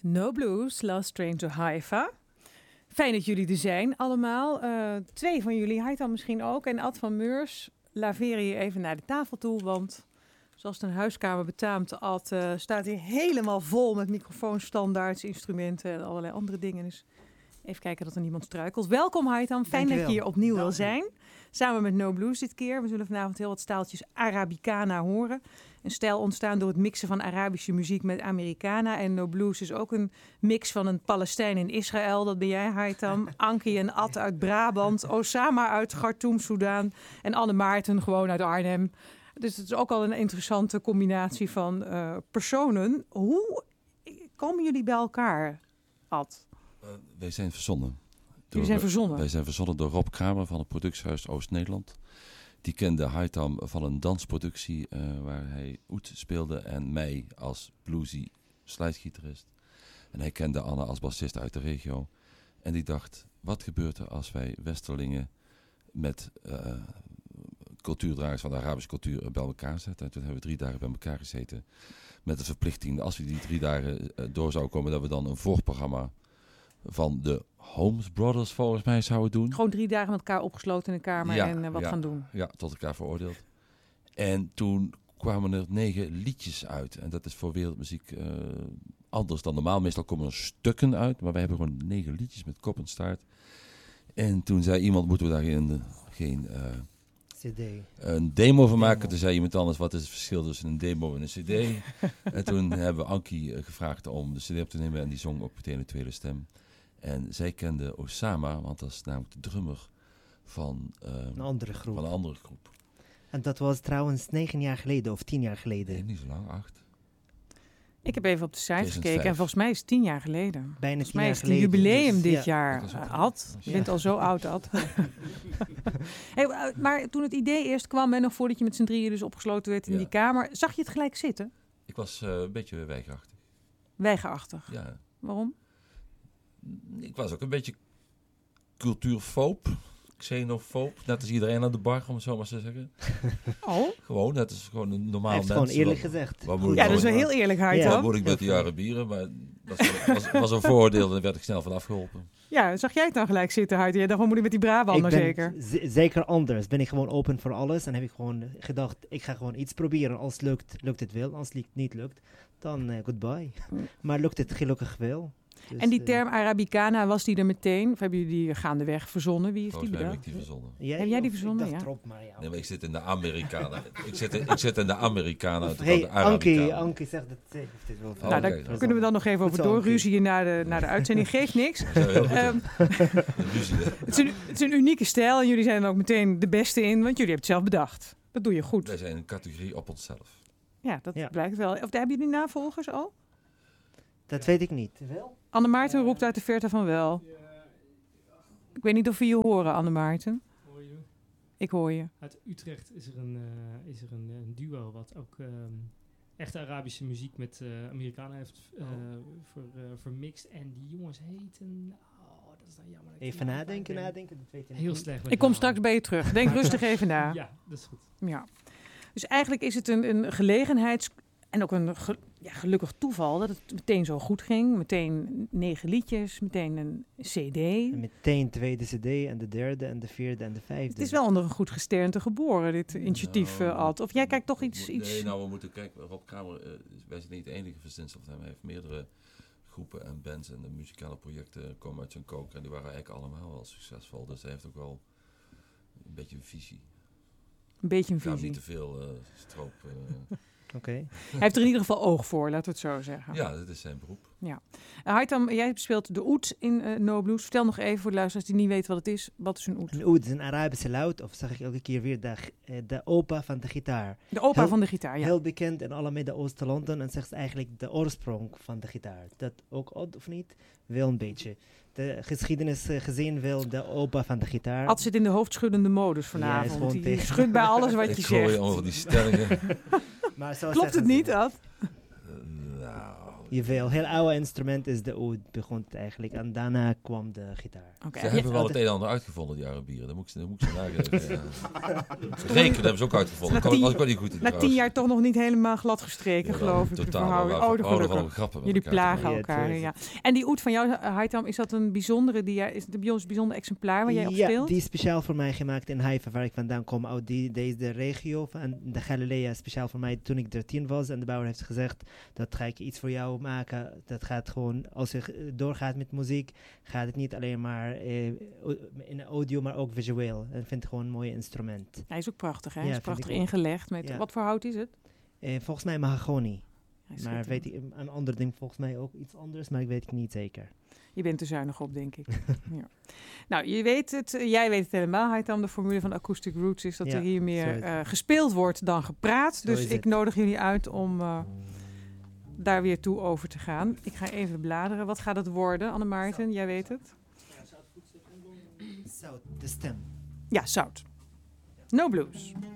No Blues, Last Train to Haifa. Fijn dat jullie er zijn allemaal. 2 van jullie, Haitham misschien ook. En Ad van Meurs, laveren hier even naar de tafel toe. Want zoals het een huiskamer betaamt, Ad, staat hier helemaal vol met microfoonstandaards, instrumenten en allerlei andere dingen. Dus even kijken dat er niemand struikelt. Welkom Haitham, fijn dat je hier opnieuw wil zijn. Samen met No Blues dit keer. We zullen vanavond heel wat staaltjes Arabicana horen. Een stijl ontstaan door het mixen van Arabische muziek met Americana. En No Blues is ook een mix van een Palestijn in Israël. Dat ben jij, Haitham. Ankie en Ad uit Brabant. Osama uit Khartoum, Soudaan. En Anne Maarten gewoon uit Arnhem. Dus het is ook al een interessante combinatie van personen. Hoe komen jullie bij elkaar, Ad? Wij zijn verzonnen. Jullie zijn verzonnen? Wij zijn verzonnen door Rob Kramer van het productiehuis Oost-Nederland. Die kende Haitham van een dansproductie waar hij oud speelde en mij als bluesy slidegitarist. En hij kende Anne als bassist uit de regio. En die dacht, wat gebeurt er als wij Westerlingen met cultuurdragers van de Arabische cultuur bij elkaar zetten? En toen hebben we 3 dagen bij elkaar gezeten met de verplichting, als we die 3 dagen door zouden komen, dat we dan een voorprogramma van de Holmes Brothers volgens mij zouden doen. Gewoon 3 dagen met elkaar opgesloten in een kamer en wat gaan doen. Ja, tot elkaar veroordeeld. En toen kwamen er 9 liedjes uit. En dat is voor wereldmuziek anders dan normaal. Meestal komen er stukken uit, maar wij hebben gewoon 9 liedjes met kop en staart. En toen zei iemand, moeten we daar geen CD. Een demo van maken. Toen zei iemand anders, wat is het verschil tussen een demo en een cd? En toen hebben we Ankie gevraagd om de cd op te nemen en die zong ook meteen de tweede stem. En zij kende Osama, want dat is namelijk de drummer van een andere groep. En dat was trouwens 9 jaar geleden of 10 jaar geleden? Nee, niet zo lang, 8. Ik heb even op de site gekeken en volgens mij is het 10 jaar geleden. Bijna 10 jaar geleden. Volgens mij is het een jubileum dus, dit jaar. Ad, je bent al zo oud, Ad. Hey, maar toen het idee eerst kwam en nog voordat je met z'n drieën dus opgesloten werd in die kamer, zag je het gelijk zitten? Ik was een beetje weigerachtig. Weigerachtig? Ja. Waarom? Ik was ook een beetje cultuurfoob, xenofoob. Net als iedereen aan de bar, om het zo maar te zeggen. Oh? Gewoon, dat is gewoon een normaal mens. Hij heeft gewoon eerlijk gezegd. Ja, dat is wel heel eerlijkheid. Wat moet ik met die Arabieren? Maar dat was een vooroordeel en daar werd ik snel van afgeholpen. Ja, zag jij het dan gelijk zitten, Huid? Jij dacht, wat moet ik met die Brabander zeker? Zeker anders. Ben ik gewoon open voor alles. En heb ik gewoon gedacht, ik ga gewoon iets proberen. Als het lukt het wel. Als het niet lukt, dan goodbye. Maar lukt het gelukkig wel. Dus, en die term Arabicana, was die er meteen? Of hebben jullie die gaandeweg verzonnen? Wie is die bedacht? Heb ik die verzonnen. Heb jij die verzonnen? Ik dacht erop, maar ja. Nee, maar ik zit in de Americana. ik zit in de Americana. Hey, Ankie zegt het. Nou, daar kunnen we dan nog even over doorruzien naar de uitzending. Geeft niks. Het is een unieke stijl en jullie zijn er ook meteen de beste in, want jullie hebben het zelf bedacht. Dat doe je goed. Wij zijn een categorie op onszelf. Ja, dat blijkt wel. Of hebben jullie navolgers al? Dat weet ik niet. Wel? Anne Maarten roept uit de verte van wel. Ik weet niet of we je horen, Anne Maarten. Hoor je? Ik hoor je. Uit Utrecht is er een duo wat ook echte Arabische muziek met Amerikanen heeft vermixt. En die jongens heten... Oh, dat is dan jammer. Even nadenken. Dat weet je heel slecht. Ik kom straks bij je terug. Denk rustig even na. Ja, dat is goed. Ja. Dus eigenlijk is het een gelegenheids... En ook een gelukkig toeval dat het meteen zo goed ging. Meteen 9 liedjes, meteen een cd. En meteen tweede cd en de derde en de vierde en de vijfde. Het is wel onder een goed gesternte geboren, dit initiatief, Ad. Of jij kijkt toch iets... Nee, nou, we moeten kijken. Rob Kramer, wij zijn niet de enige verzinsel van hem. Hij heeft meerdere groepen en bands en de muzikale projecten komen uit zijn koker. En die waren eigenlijk allemaal wel succesvol. Dus hij heeft ook wel een beetje een visie. Een beetje een visie. Ik ga niet te veel stroop... Okay. Hij heeft er in ieder geval oog voor, laten we het zo zeggen. Ja, dat is zijn beroep. Ja. Haitham, jij speelt de oud in No Blues. Vertel nog even voor de luisteraars die niet weten wat het is. Wat is een oud? Een oud is een Arabische luid, of zeg ik elke keer weer, de opa van de gitaar. De opa van de gitaar, ja. Heel bekend in alle Midden-Oosten landen en zegt eigenlijk de oorsprong van de gitaar. Dat ook oud of niet? Wel een beetje. De geschiedenis gezien wel de opa van de gitaar. Ad zit in de hoofdschuddende modus vanavond. Ja, die schudt bij alles wat je zegt. Ik gooi over die stellingen. Maar zo klopt het niet, Ad? Nou, Jawel, heel oude instrument is de oud, begon het eigenlijk. En daarna kwam de gitaar. Oké. Ze hebben wel het een en ander uitgevonden, die Arabieren. Dat moet ik ze nageven. Ja. Rekenen hebben ze ook uitgevonden. Na 10 was ik wel niet goed in. Na 10 jaar toch nog niet helemaal glad gestreken, geloof ik. de verhouding. Totaal. Oh, gelukkig. Wel grappen met Jullie elkaar te plagen maken. elkaar, ja. En die oud van jou, Haitham, is dat een bijzondere, is het een bijzonder exemplaar waar jij op Ja, speelt? die is speciaal voor mij gemaakt in Haifa, waar ik vandaan kom. Uit deze regio van de Galilea, speciaal voor mij toen ik 13 was. En de bouwer heeft gezegd, dat ga ik iets voor jou maken. Dat gaat gewoon, als je doorgaat met muziek, gaat het niet alleen maar in audio, maar ook visueel. En ik vind het gewoon een mooi instrument. Hij is ook prachtig, hè? Ja, Hij is vind prachtig ik ook. ingelegd. Met, Ja. Wat voor hout is het? Volgens mij mahogany. Hij is Maar schitterend. weet ik, een ander ding volgens mij ook iets anders, maar ik weet het niet zeker. Je bent er zuinig op, denk ik. Ja. Nou, jij weet het helemaal, Haitham. De formule van Acoustic Roots is dat Ja, er hier zo meer is het. gespeeld wordt dan gepraat. Zo Dus is ik het. nodig jullie uit om daar weer toe over te gaan. Ik ga even bladeren. Wat gaat het worden, Anne Maarten? Jij weet het? Zout, de stem. Ja, zout. No blues.